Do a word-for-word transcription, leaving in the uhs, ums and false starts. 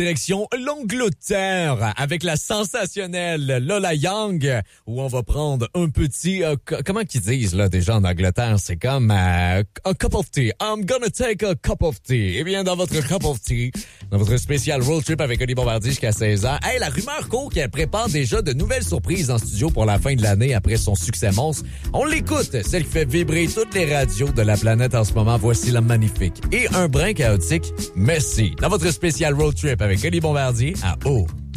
Direction l'Angleterre avec la sensationnelle Lola Young, où on va prendre un petit, euh, c- comment qu'ils disent là déjà en Angleterre, c'est comme euh, a cup of tea. I'm gonna take a cup of tea. Eh bien, dans votre cup of tea, dans votre spécial road trip avec Oli Bombardier jusqu'à seize ans, hey, la rumeur court qu'elle prépare déjà de nouvelles surprises en studio pour la fin de l'année après son succès monstre. On l'écoute, celle qui fait vibrer toutes les radios de la planète en ce moment. Voici la magnifique et un brin chaotique. Merci. Dans votre spécial road trip avec Oli Bombardier à O.